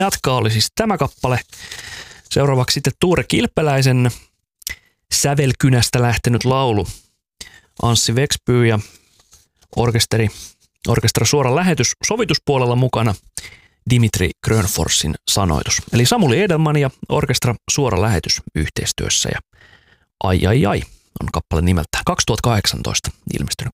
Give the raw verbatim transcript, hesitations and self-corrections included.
jatkaa oli siis tämä kappale. Seuraavaksi sitten Tuure Kilpeläisen sävelkynästä lähtenyt laulu. Anssi Vekspyy ja orkesteri, orkestra suora lähetys sovituspuolella mukana. Dimitri Grönforsin sanoitus. Eli Samuli Edelman ja orkestra suora lähetys yhteistyössä. Ja ai ai ai on kappale nimeltä kaksituhattakahdeksantoista ilmestynyt